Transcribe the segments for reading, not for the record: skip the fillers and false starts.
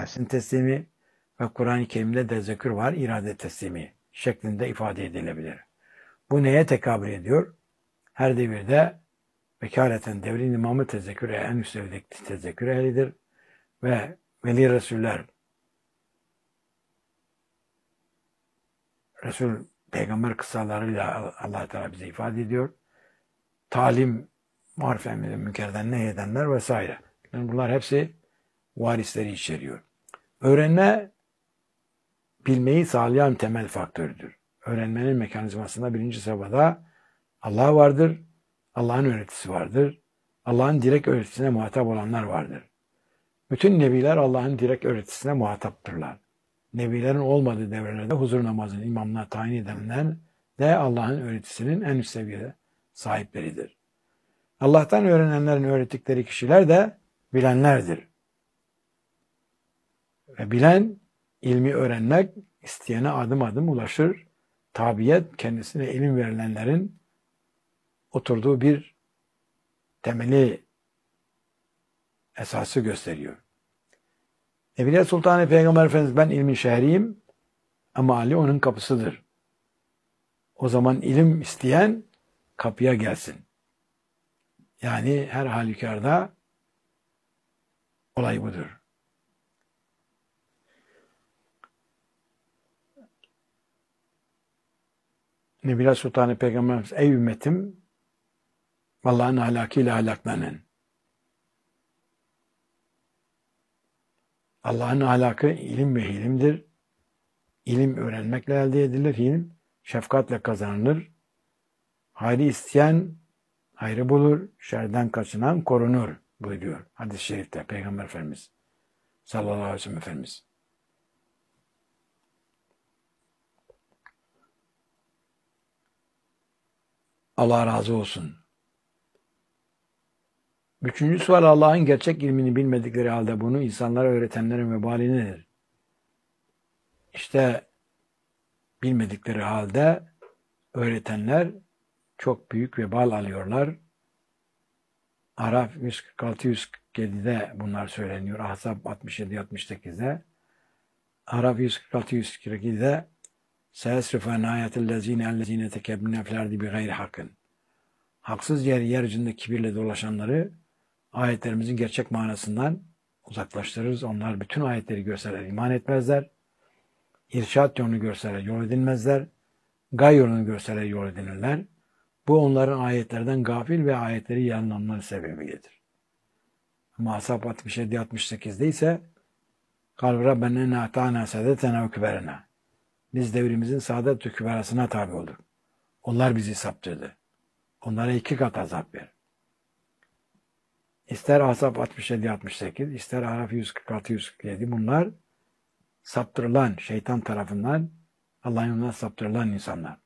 Yasin teslimi ve Kur'an-ı Kerim'de tezekkür var, irade teslimi şeklinde ifade edilebilir. Bu neye tekabül ediyor? Her devirde vekaleten devrin imamı tezekkür, en üst seviyedeki tezekkür ehlidir ve veli Resuller, Resul peygamber kıssalarıyla Allah Teala bize ifade ediyor. Talim, marif emri münkerden nehyedenler vesaire. Yani bunlar hepsi varisleri içeriyor. Öğrenme, bilmeyi sağlayan temel faktördür. Öğrenmenin mekanizmasında birinci safhada Allah vardır, Allah'ın öğretisi vardır, Allah'ın direkt öğretisine muhatap olanlar vardır. Bütün nebiler Allah'ın direkt öğretisine muhataptırlar. Nebilerin olmadığı devrelerde huzur namazının imamına tayin edilenler de Allah'ın öğretisinin en üst seviyede sahipleridir. Allah'tan öğrenenlerin öğrettikleri kişiler de bilenlerdir. Ve bilen, ilmi öğrenmek isteyene adım adım ulaşır. Tabiyet, kendisine ilim verilenlerin oturduğu bir temeli, esası gösteriyor. Evliya Sultan Peygamber Efendimiz ben ilmin şehriyim ama Ali onun kapısıdır. O zaman ilim isteyen kapıya gelsin. Yani her halükarda olay budur. Nebiler Sultan Peygamberimiz ey ümmetim Allah'ın ahlakıyla ahlaklanın. Allah'ın ahlakı ilim ve hilimdir. İlim öğrenmekle elde edilir. Hilim şefkatle kazanılır. Hayrı isteyen hayrı bulur. Şerden kaçınan korunur buyuruyor hadis-i şerifte Peygamber Efendimiz sallallahu aleyhi ve sellem Efendimiz. Allah razı olsun. Üçüncü sual Allah'ın gerçek ilmini bilmedikleri halde bunu insanlara öğretenlerin vebali nedir? İşte bilmedikleri halde öğretenler çok büyük vebal alıyorlar. Araf 146-147'de bunlar söyleniyor. Ahzab 67-68'de. Araf 146-147'de Seyesrifen ayetellezine tekebbüne flerdi bi gayri hakkın. Haksız yeryüzünde kibirle dolaşanları ayetlerimizin gerçek manasından uzaklaştırırız. Onlar bütün ayetleri görseler iman etmezler. İrşad yolunu görseler yol edinmezler. Gay yolunu görseler yol edinirler. Bu onların ayetlerden gafil ve ayetleri yanılmaları sebebidir. Ama Ashab 67-68'de ise قَالْ رَبَّنَا نَعْتَانَا سَدَتَنَا وَكُبَرَنَا Biz devrimizin saadet ve küberasına tabi olduk. Onlar bizi saptırdı. Onlara 2 kat azap ver. İster Ashab 67-68, ister Araf 146-147 bunlar saptırılan, şeytan tarafından Allah'ın yolundan saptırılan insanlar.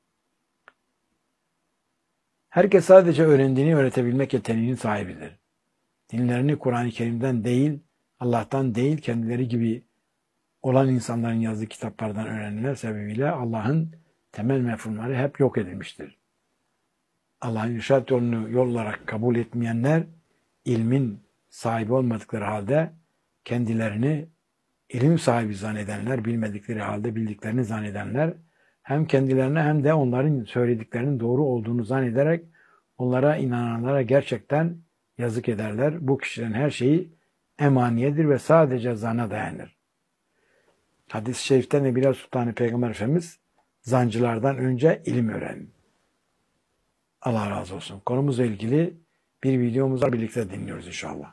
Herkes sadece öğrendiğini öğretebilmek yeteneğinin sahibidir. Dinlerini Kur'an-ı Kerim'den değil, Allah'tan değil, kendileri gibi olan insanların yazdığı kitaplardan öğrenenler sebebiyle Allah'ın temel mefhumları hep yok edilmiştir. Allah'ın irşad yolunu yol olarak kabul etmeyenler, ilmin sahibi olmadıkları halde kendilerini ilim sahibi zannedenler, bilmedikleri halde bildiklerini zannedenler, hem kendilerine hem de onların söylediklerinin doğru olduğunu zannederek onlara inananlara gerçekten yazık ederler. Bu kişilerin her şeyi emaniyedir ve sadece zana dayanır. Hadis-i şerifte Nebiler Sultanı Peygamber Efendimiz zancılardan önce ilim öğrenin. Allah razı olsun. Konumuzla ilgili bir videomuz var. Birlikte dinliyoruz inşallah.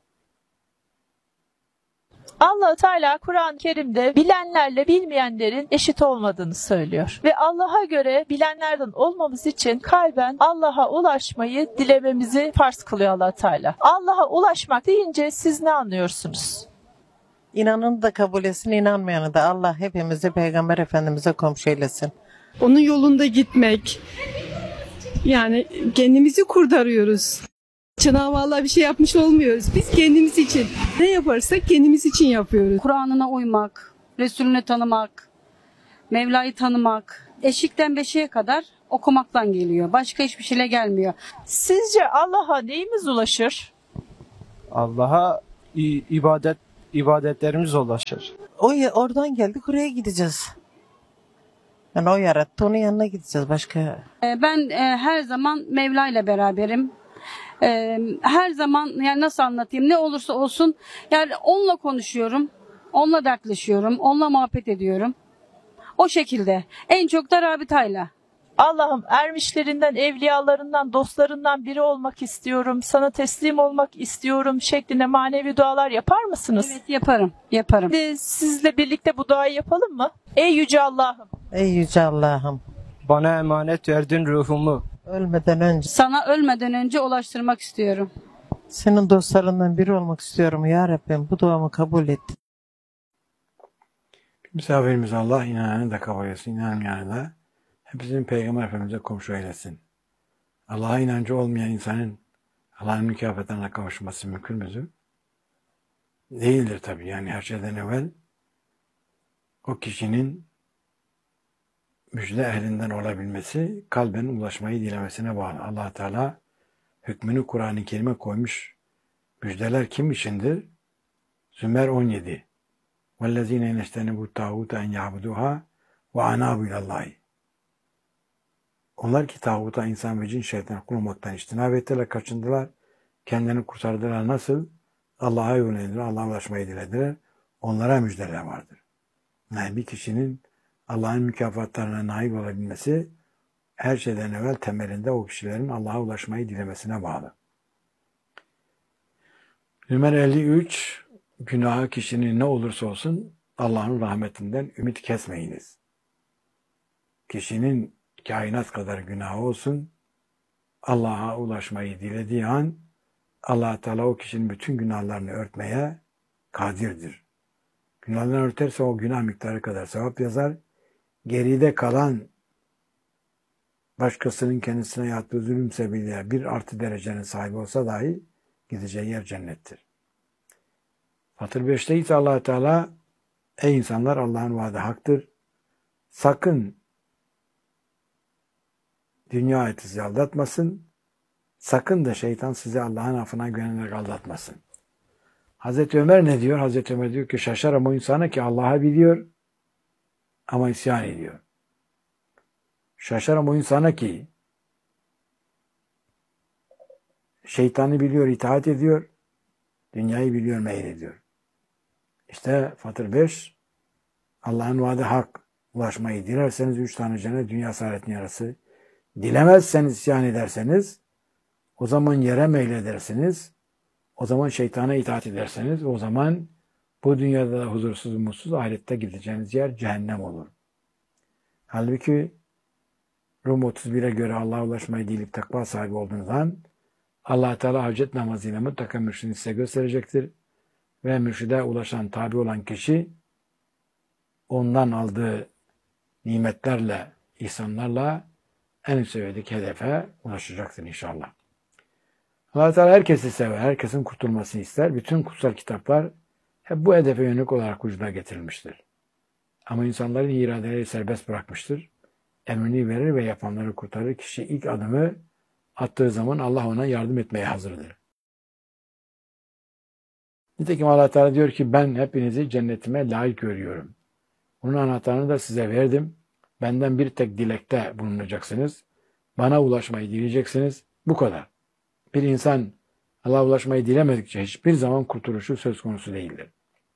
Allah Teala Kur'an-ı Kerim'de bilenlerle bilmeyenlerin eşit olmadığını söylüyor. Ve Allah'a göre bilenlerden olmamız için kalben Allah'a ulaşmayı dilememizi farz kılıyor Allah Teala. Allah'a ulaşmak deyince siz ne anlıyorsunuz? İnananı da kabul etsin, inanmayanı da Allah hepimizi Peygamber Efendimiz'e komşu eylesin. Onun yolunda gitmek, yani kendimizi kurtarıyoruz. Cenab-ı Allah bir şey yapmış olmuyoruz. Biz kendimiz için ne yaparsak kendimiz için yapıyoruz. Kur'an'ına uymak, Resulünü tanımak, Mevla'yı tanımak, eşikten beşiğe kadar okumaktan geliyor. Başka hiçbir şeyle gelmiyor. Sizce Allah'a neyimiz ulaşır? Allah'a ibadet ibadetlerimiz ulaşır. Oradan geldik, oraya gideceğiz. Yani o yarattı, onun yanına gideceğiz. Başka Ben her zaman Mevla ile beraberim. Her zaman yani nasıl anlatayım, ne olursa olsun yani onunla konuşuyorum, onunla dertleşiyorum, onunla muhabbet ediyorum. O şekilde. En çok da Rabita'yla. Allah'ım ermişlerinden, evliyalarından, dostlarından biri olmak istiyorum, sana teslim olmak istiyorum şeklinde manevi dualar yapar mısınız? Evet, yaparım. Şimdi sizle birlikte bu duayı yapalım mı? Ey Yüce Allah'ım, ey yüce Allah'ım, Bana emanet verdin ruhumu. ölmeden önce Sana ölmeden önce ulaştırmak istiyorum. senin dostlarından biri olmak istiyorum ya Rabbim. Bu duamı kabul et. Misafirimiz Allah, inananı da kabul etsin, inanmayanı da hepsinin Peygamber Efendimiz'e komşu eylesin. Allah'a inancı olmayan insanın Allah'ın mükafatlarına kavuşması mümkün müdür? Değildir tabii. Yani her şeyden evvel o kişinin müjde ehlinden olabilmesi, kalben ulaşmayı dilemesine bağlı. Allah Teala hükmünü Kur'an-ı Kerim'e koymuş. Müjdeler kim içindir? Zümer 17. وَالَّذ۪ينَ يَنَشْتَنِبُوا التَّاغُوتَ اَنْ يَعْبُدُوهَا وَعَنَابُ اِلَى اللّٰهِ Onlar ki tağuta, insan ve cin şeytan kullanmaktan içtinab ettiler, kaçındılar. Kendilerini kurtardılar. Nasıl? Allah'a yöneldiler, Allah'a ulaşmayı dilediler. Onlara müjdeler vardır. Yani bir kişinin Allah'ın mükafatlarına nail olabilmesi her şeyden evvel temelinde o kişilerin Allah'a ulaşmayı dilemesine bağlı. Zümer 53 Günahı kişinin ne olursa olsun Allah'ın rahmetinden ümit kesmeyiniz. Kişinin kainat kadar günahı olsun, Allah'a ulaşmayı dilediği an Allah Teala o kişinin bütün günahlarını örtmeye kadirdir. Günahlarını örterse o günah miktarı kadar sevap yazar. Geride kalan başkasının kendisine yaptığı zulüm sebebiyle bir artı derecenin sahibi olsa dahi gideceği yer cennettir. Fatır 5'te ise Allah Teala ey insanlar, Allah'ın vaadi haktır. Sakın dünya hayatı sizi aldatmasın. Sakın da şeytan sizi Allah'ın affına güvenerek aldatmasın. Hazreti Ömer ne diyor? Hazreti Ömer diyor ki şaşarım o insana ki Allah'a biliyor ama isyan ediyor. Şaşarım o insana ki şeytanı biliyor, itaat ediyor, dünyayı biliyor, meylediyor. İşte Fatır 5, Allah'ın vaadi hak. Ulaşmayı dilerseniz 3 tane cennet, dünya saadetin yarısı. Dilemezseniz, isyan ederseniz, o zaman yere meyledersiniz. O zaman şeytana itaat ederseniz, o zaman bu dünyada da huzursuz, mutsuz, ahirette gideceğiniz yer cehennem olur. Halbuki Rum 31'e göre Allah'a ulaşmayı dilip takva sahibi olduğunuzdan Allah Teala hacet namazıyla mutlaka mürşidini size gösterecektir. Ve mürşide ulaşan, tabi olan kişi ondan aldığı nimetlerle, ihsanlarla en sevdiği hedefe ulaşacaktır inşallah. Allah Teala herkesi sever, herkesin kurtulmasını ister. Bütün kutsal kitaplar hep bu hedefe yönelik olarak vücuda getirilmiştir. Ama insanların iradeleri serbest bırakmıştır. Emrini verir ve yapanları kurtarır. Kişi ilk adımı attığı zaman Allah ona yardım etmeye hazırdır. Nitekim Allah Teala diyor ki ben hepinizi cennetime layık görüyorum. Bunun anahtarını da size verdim. Benden bir tek dilekte bulunacaksınız. Bana ulaşmayı dileyeceksiniz. Bu kadar. Bir insan Allah'a ulaşmayı dilemedikçe hiçbir zaman kurtuluşu söz konusu değildir.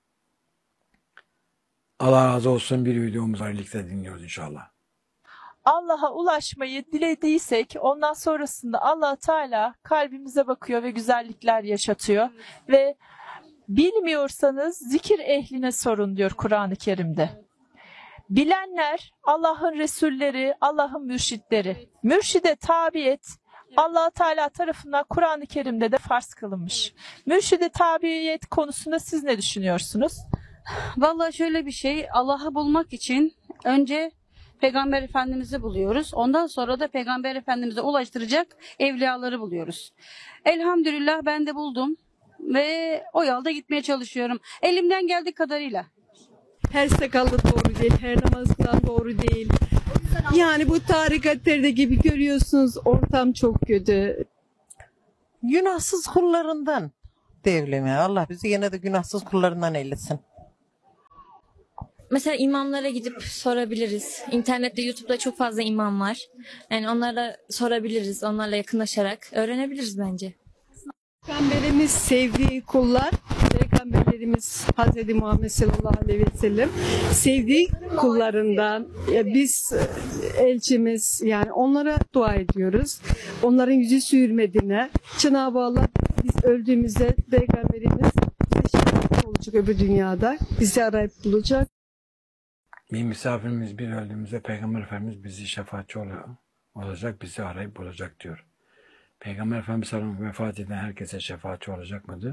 Allah razı olsun, bir videomuzu birlikte dinliyoruz inşallah. Allah'a ulaşmayı dilediysek ondan sonrasında Allah Teala kalbimize bakıyor ve güzellikler yaşatıyor. Ve bilmiyorsanız zikir ehline sorun diyor Kur'an-ı Kerim'de. Bilenler Allah'ın Resulleri, Allah'ın mürşitleri. Mürşide tabiyet Allah Teala tarafından Kur'an-ı Kerim'de de farz kılınmış. Mürşide tabiyet konusunda siz ne düşünüyorsunuz? Vallahi şöyle bir şey, Allah'ı bulmak için önce Peygamber Efendimiz'i buluyoruz. Ondan sonra da Peygamber Efendimiz'e ulaştıracak evliyaları buluyoruz. Elhamdülillah ben de buldum ve o yolda gitmeye çalışıyorum. Elimden geldiği kadarıyla. Her sakallı doğru değil, her namaz kılan doğru değil. Yani bu tarikatlerde gibi görüyorsunuz ortam çok kötü. Günahsız kullarından de evliyim ya. Allah bizi yine de günahsız kullarından eylesin. Mesela imamlara gidip sorabiliriz. İnternette, YouTube'da çok fazla imam var. Yani onlara sorabiliriz. Onlarla yakınlaşarak öğrenebiliriz bence. Peygamberimiz sevdiği kullar, Peygamberlerimiz Hz. Muhammed sallallahu aleyhi ve sellem sevdiği kullarından biz elçimiz yani onlara dua ediyoruz. Onların yüzü hürmetine Cenab-ı Allah biz öldüğümüzde Peygamberimiz bize şefaat olacak öbür dünyada. Bizi arayıp bulacak. Bir misafirimiz bir öldüğümüzde Peygamber Efendimiz bizi şefaatçi olacak, bizi arayıp bulacak diyor. Peygamber Efendimiz sallallahu aleyhi ve sellem vefat eden herkese şefaatçi olacak mıdır?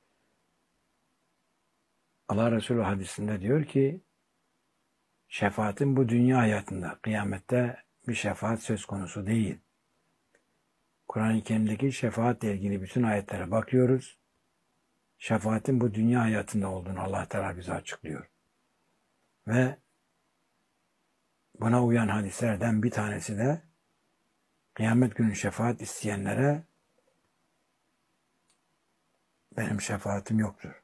Allah Resulü hadisinde diyor ki şefaatin bu dünya hayatında, kıyamette bir şefaat söz konusu değil. Kur'an-ı Kerim'deki şefaatle ilgili bütün ayetlere bakıyoruz. Şefaatin bu dünya hayatında olduğunu Allah Teala bize açıklıyor. Ve buna uyan hadislerden bir tanesi de kıyamet günü şefaat isteyenlere benim şefaatim yoktur.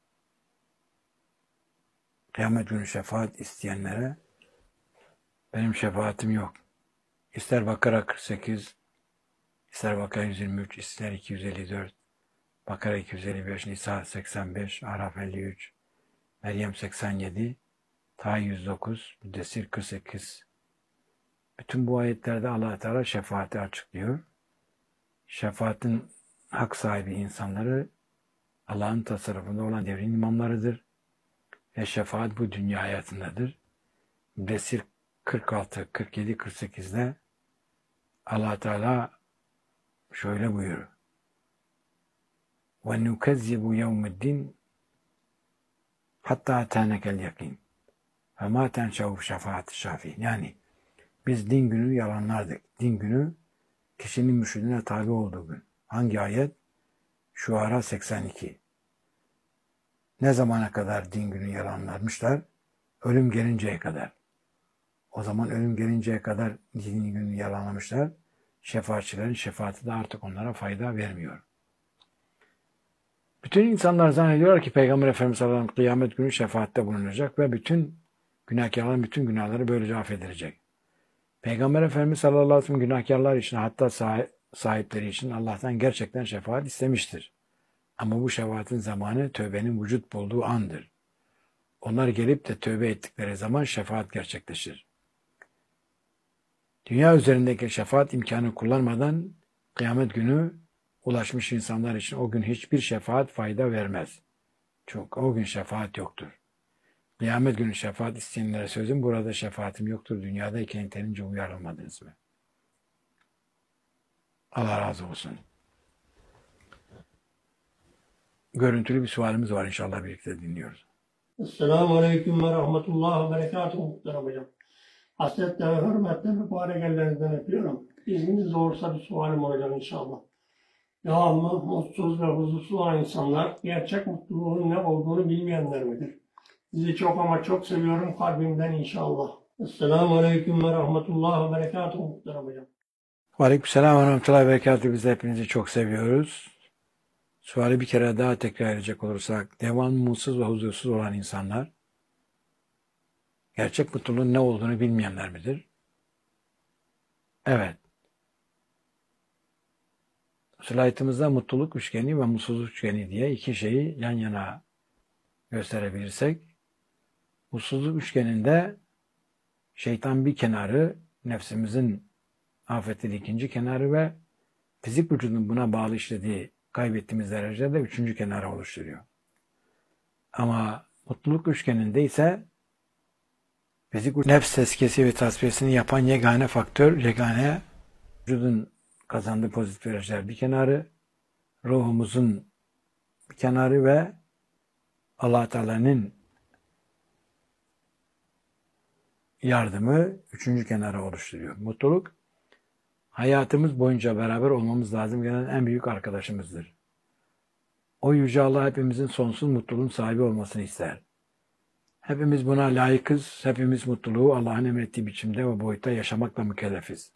Kıyamet günü şefaat isteyenlere benim şefaatim yok. İster Bakara 48, ister Bakara 123, ister 254, Bakara 255, Nisa 85, Araf 53, Meryem 87, Taha 109, Müddessir 48. Bütün bu ayetlerde Allah Teala şefaati açıklıyor. Şefaatin hak sahibi insanları Allah'ın tasarrufunda olan devrin imamlarıdır. Ve şefaat bu dünya hayatındadır. Müddessir 46, 47, 48'de Allah Teala şöyle buyuruyor. وَنُكَذِّبُ يَوْمُ الدِّينِ hatta tenekel yakin. Ve ma tenşevu şefaat-i şafi. Yani biz din günü yalanlardık. Din günü kişinin mürşidine tabi olduğu gün. Hangi ayet? Şuara 82. Ne zamana kadar din günü yalanlarmışlar? Ölüm gelinceye kadar. O zaman ölüm gelinceye kadar din günü yalanlamışlar. Şefaatçilerin şefaati de artık onlara fayda vermiyor. Bütün insanlar zannediyorlar ki Peygamber Efendimiz sallallahu aleyhi ve sellem kıyamet günü şefaatte bulunacak ve bütün günahkarların bütün günahları böylece affedilecek. Peygamber Efendimiz sallallahu aleyhi ve sellem günahkarlar için hatta sahipleri için Allah'tan gerçekten şefaat istemiştir. Ama bu şefaatin zamanı tövbenin vücut bulduğu andır. Onlar gelip de tövbe ettikleri zaman şefaat gerçekleşir. Dünya üzerindeki şefaat imkanı kullanmadan kıyamet günü ulaşmış insanlar için o gün hiçbir şefaat fayda vermez. Çünkü o gün şefaat yoktur. Kıyamet günü şefaat isteyenlere sözüm burada şefaatim yoktur. Dünyadayken yeterince uyarılmadınız mı? Allah razı olsun. Görüntülü bir sualimiz var inşallah birlikte dinliyoruz. Esselamu Aleyküm ve Rahmetullah ve Berekatuhu muhterem hocam. Hasretle ve hürmetle mübarek ellerinizden öpüyorum. İzniniz olursa bir sualim olacak inşallah. Devamlı mutsuz ve huzursuz olan insanlar gerçek mutluluğun ne olduğunu bilmeyenler midir? Sizi çok ama çok seviyorum kalbimden inşallah. Esselamu Aleyküm ve Rahmetullah ve Berekatuhu muhterem hocam. Aleykümselam ve rahmetullahi ve berekatuhu. Biz de hepinizi çok seviyoruz. Suali bir kere daha tekrar edecek olursak, devamlı mutsuz ve huzursuz olan insanlar, gerçek mutluluğun ne olduğunu bilmeyenler midir? Evet. Slaytımızda mutluluk üçgeni ve mutsuzluk üçgeni diye iki şeyi yan yana gösterebilirsek, mutsuzluk üçgeninde şeytan bir kenarı, nefsimizin afeti ikinci kenarı ve fizik vücudun buna bağlı işlediği kaybettiğimiz derecede üçüncü kenarı oluşturuyor. Ama mutluluk üçgeninde ise fizik nefs tezkiyesi ve tasfiyesini yapan yegane faktör, yegane vücudun kazandığı pozitif enerjiler bir kenarı, ruhumuzun bir kenarı ve Allah Teala'nın yardımı üçüncü kenarı oluşturuyor. Mutluluk, hayatımız boyunca beraber olmamız lazım gelen en büyük arkadaşımızdır. O Yüce Allah hepimizin sonsuz mutluluğun sahibi olmasını ister. Hepimiz buna layıkız, hepimiz mutluluğu Allah'ın emrettiği biçimde ve boyutta yaşamakla mükellefiz.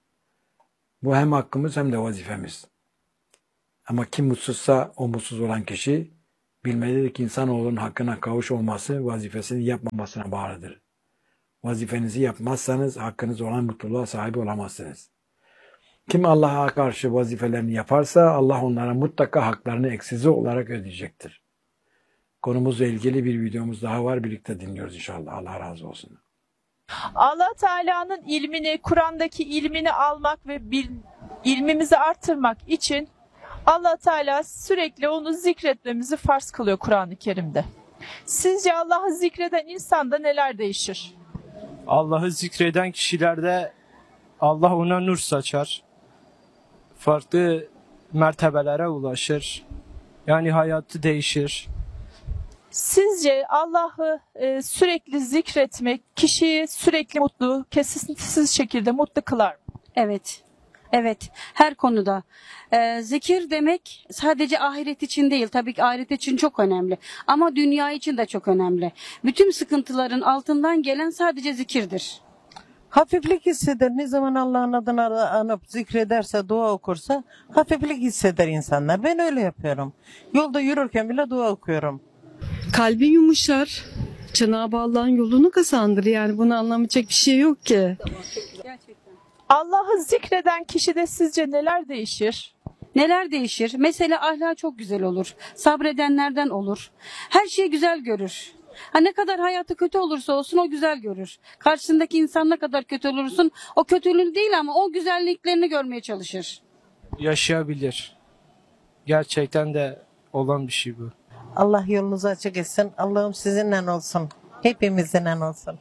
Bu hem hakkımız hem de vazifemiz. Ama kim mutsuzsa o mutsuz olan kişi Bilmelidir ki insanoğlunun hakkına kavuşmaması vazifesini yapmamasına bağlıdır. Vazifenizi yapmazsanız hakkınız olan mutluluğa sahip olamazsınız. Kim Allah'a karşı vazifelerini yaparsa Allah onlara mutlaka haklarını eksiksiz olarak ödeyecektir. Konumuzla ilgili bir videomuz daha var. Birlikte dinliyoruz inşallah. Allah razı olsun. Allah Teala'nın ilmini, Kur'an'daki ilmini almak ve ilmimizi artırmak için Allah Teala sürekli onu zikretmemizi farz kılıyor Kur'an-ı Kerim'de. Sizce Allah'ı zikreden insanda neler değişir? Allah'ı zikreden kişilerde Allah ona nur saçar. Farklı mertebelere ulaşır. Yani hayatı değişir. Sizce Allah'ı sürekli zikretmek kişiyi sürekli mutlu, kesintisiz şekilde mutlu kılar mı? Evet. Evet, her konuda. Zikir demek sadece ahiret için değil, tabii ki ahiret için çok önemli. Ama dünya için de çok önemli. Bütün sıkıntıların altından gelen sadece zikirdir. Hafiflik hisseder. Ne zaman Allah'ın adını anıp zikrederse, dua okursa hafiflik hisseder insanlar. Ben öyle yapıyorum. Yolda yürürken bile dua okuyorum. Kalbin yumuşar. Cenab-ı Allah'ın yolunu kazandır. Yani bunu anlamayacak bir şey yok ki. Gerçekten. Allah'ı zikreden kişide sizce neler değişir? Neler değişir? Mesela ahlak çok güzel olur. Sabredenlerden olur. Her şeyi güzel görür. Ne kadar hayatı kötü olursa olsun o güzel görür. Karşısındaki insan ne kadar kötü olursun o kötülüğünü değil ama o güzelliklerini görmeye çalışır. Yaşayabilir. Gerçekten de olan bir şey bu. Allah yolunuzu açık etsin. Allah'ım sizinle olsun. Hepimizinle olsun.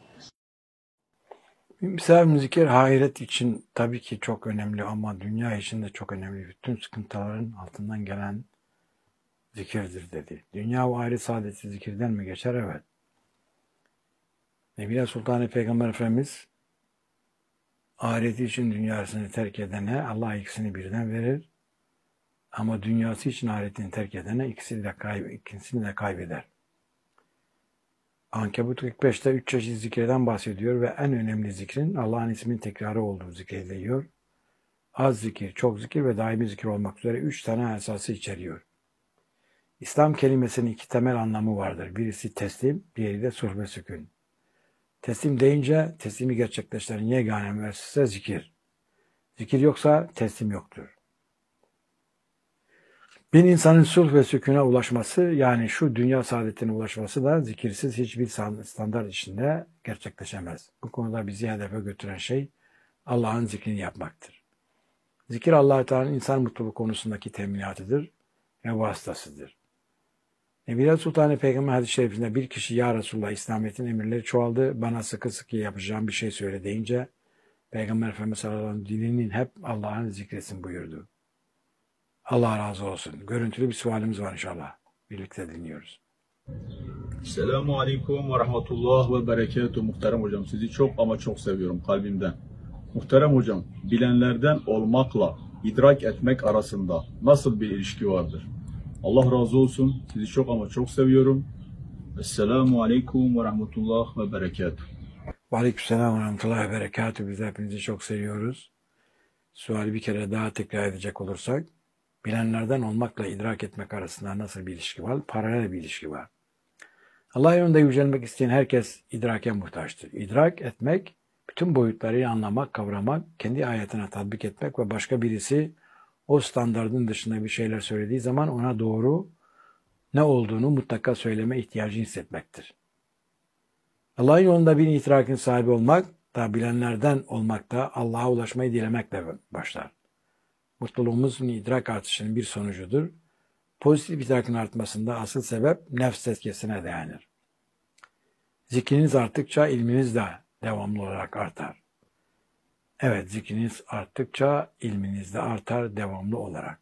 Mesela zikir ahiret için tabii ki çok önemli ama dünya için de çok önemli. Bütün sıkıntıların altından gelen zikirdir dedi. Dünya ve ahiret saadeti zikirden mi geçer? Evet. Nebiye Sultan Peygamber Efendimiz ahireti için dünyasını terk edene Allah ikisini birden verir. Ama dünyası için ahiretini terk edene ikisini de kaybeder. Ankebut 45'te 3 çeşit zikirden bahsediyor ve en önemli zikrin Allah'ın isminin tekrarı olduğu zikrediyor. Az zikir, çok zikir ve daimi zikir olmak üzere 3 tane esası içeriyor. İslam kelimesinin 2 temel anlamı vardır. Birisi teslim, diğeri de sulh ve sükun. Teslim deyince teslimi gerçekleştiren yegane müessese zikir. Zikir yoksa teslim yoktur. Bir insanın sulh ve sükûne ulaşması yani şu dünya saadetine ulaşması da zikirsiz hiçbir standart içinde gerçekleşemez. Bu konuda bizi hedefe götüren şey Allah'ın zikrini yapmaktır. Zikir Allah-u Teala'nın insan mutluluğu konusundaki teminatıdır ve vasıtasıdır. Nebiler Sultanı Peygamber hadis-i şerifinde bir kişi ya Resulullah İslamiyet'in emirleri çoğaldı bana sıkı sıkı yapacağım bir şey söyle deyince Peygamber Efendimiz sallallahu aleyhi ve sellem dilinin hep Allah'ın zikretsin buyurdu. Allah razı olsun. Görüntülü bir sualimiz var inşallah. Birlikte dinliyoruz. Selamun Aleyküm ve Rahmetullah ve Berekatuhu. Muhterem hocam sizi çok ama çok seviyorum kalbimden. Muhterem hocam bilenlerden olmakla idrak etmek arasında nasıl bir ilişki vardır? Allah razı olsun. Sizi çok ama çok seviyorum. Esselamu Aleyküm ve Rahmetullah ve Berekatuhu. Ve Aleykümselam ve Rahmetullah ve Berekatuhu. Biz hepinizi çok seviyoruz. Suali bir kere daha tekrar edecek olursak bilenlerden olmakla idrak etmek arasında nasıl bir ilişki var? Paralel bir ilişki var. Allah yolunda yücelmek isteyen herkes idrake muhtaçtır. İdrak etmek, bütün boyutlarıyla anlamak, kavramak, kendi hayatına tatbik etmek ve başka birisi o standardın dışında bir şeyler söylediği zaman ona doğru ne olduğunu mutlaka söyleme ihtiyacı hissetmektir. Allah'ın yolunda bir idrakin sahibi olmak da bilenlerden olmak da Allah'a ulaşmayı dilemekle başlar. Mutluluğumuzun idrak artışının bir sonucudur. Pozitif idrakın artmasında asıl sebep nefs tezkiyesine dayanır. Zikriniz arttıkça ilminiz de devamlı olarak artar. Evet, zikriniz arttıkça ilminiz de artar devamlı olarak.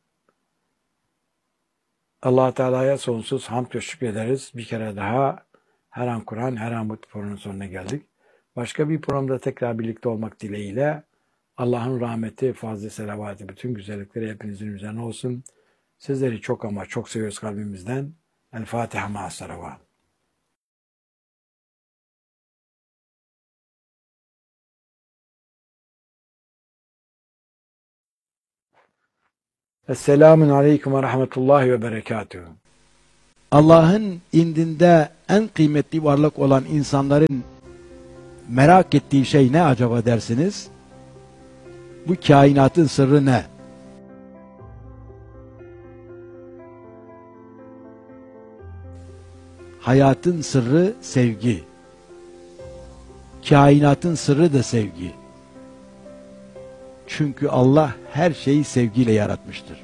Allah Teala'ya sonsuz hamd ve şükrederiz. Bir kere daha her an Kur'an, her an bu programın sonuna geldik. Başka bir programda tekrar birlikte olmak dileğiyle Allah'ın rahmeti, fazla selavatı, bütün güzellikleri hepinizin üzerine olsun. Sizleri çok ama çok seviyoruz kalbimizden. El Fatiha ma'as salavat. Esselamun aleyküm ve rahmetullahi ve berekatuhu. Allah'ın indinde en kıymetli varlık olan insanların merak ettiği şey ne acaba dersiniz? Bu kainatın sırrı ne? Hayatın sırrı sevgi. Kainatın sırrı da sevgi. Çünkü Allah her şeyi sevgiyle yaratmıştır.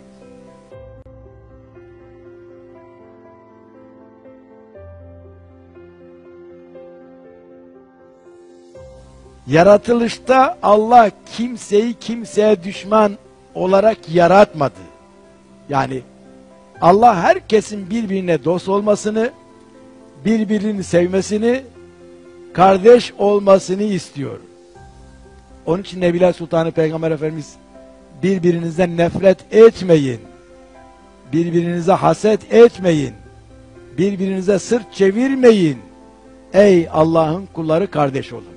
Yaratılışta Allah kimseyi kimseye düşman olarak yaratmadı. Yani Allah herkesin birbirine dost olmasını, birbirini sevmesini, kardeş olmasını istiyor. Onun için Nebiler Sultanı Peygamber Efendimiz birbirinizden nefret etmeyin, birbirinize haset etmeyin, birbirinize sırt çevirmeyin. Ey Allah'ın kulları, kardeş olun.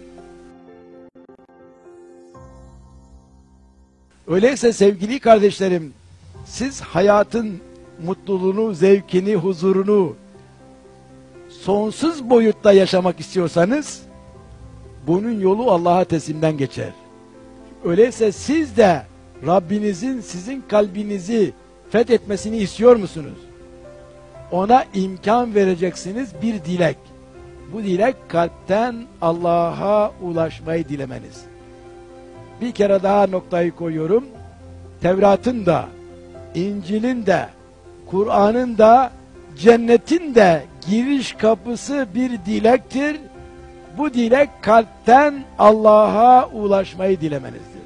Öyleyse sevgili kardeşlerim, siz hayatın mutluluğunu, zevkini, huzurunu sonsuz boyutta yaşamak istiyorsanız, bunun yolu Allah'a teslimden geçer. Öyleyse siz de Rabbinizin sizin kalbinizi fethetmesini istiyor musunuz? Ona imkan vereceksiniz bir dilek. Bu dilek kalpten Allah'a ulaşmayı dilemeniz. Bir kere daha noktayı koyuyorum. Tevrat'ın da, İncil'in de, Kur'an'ın da, cennetin de giriş kapısı bir dilektir. Bu dilek kalpten Allah'a ulaşmayı dilemenizdir.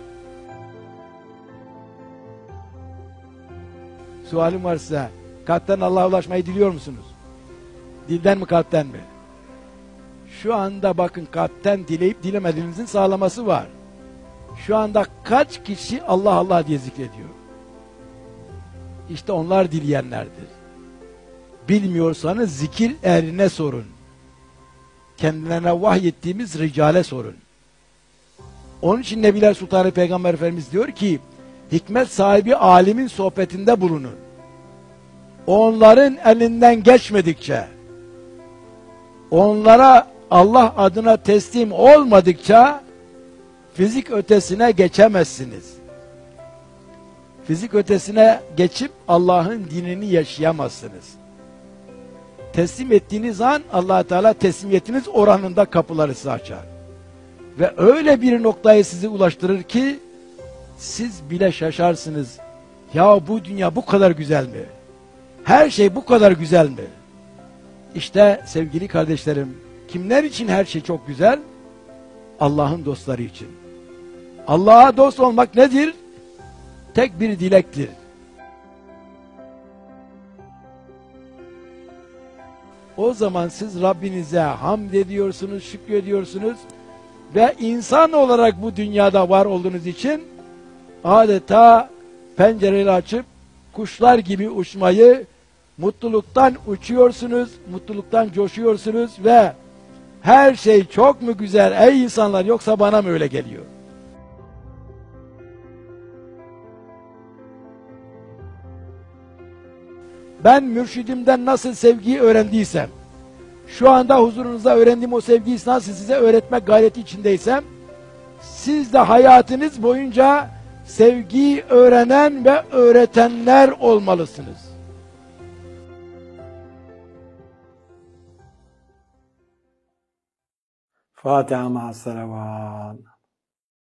Sualim var size. Kalpten Allah'a ulaşmayı diliyor musunuz? Dilden mi, kalpten mi? Şu anda bakın, kalpten dileyip dilemediğinizin sağlaması var. Şu anda kaç kişi Allah Allah diye zikrediyor? İşte onlar dileyenlerdir. Bilmiyorsanız zikir ehrine sorun. Kendilerine vahyettiğimiz ricale sorun. Onun için Nebiler Sultanı Peygamber Efendimiz diyor ki, hikmet sahibi alimin sohbetinde bulunun. Onların elinden geçmedikçe, onlara Allah adına teslim olmadıkça fizik ötesine geçemezsiniz. Fizik ötesine geçip Allah'ın dinini yaşayamazsınız. Teslim ettiğiniz an Allah Teala teslimiyetiniz oranında kapıları size açar. Ve öyle bir noktaya sizi ulaştırır ki siz bile şaşarsınız. Ya bu dünya bu kadar güzel mi? Her şey bu kadar güzel mi? İşte sevgili kardeşlerim, kimler için her şey çok güzel? Allah'ın dostları için. Allah'a dost olmak nedir? Tek bir dilektir. O zaman siz Rabbinize hamd ediyorsunuz, şükrediyorsunuz ve insan olarak bu dünyada var olduğunuz için adeta pencereleri açıp kuşlar gibi uçmayı, mutluluktan uçuyorsunuz, mutluluktan coşuyorsunuz ve her şey çok mu güzel ey insanlar, yoksa bana mı öyle geliyor? Ben mürşidimden nasıl sevgiyi öğrendiysem, şu anda huzurunuzda öğrendiğim o sevgiyi nasıl size öğretmek gayreti içindeysem, siz de hayatınız boyunca sevgiyi öğrenen ve öğretenler olmalısınız. Fatiha ma'as salavat.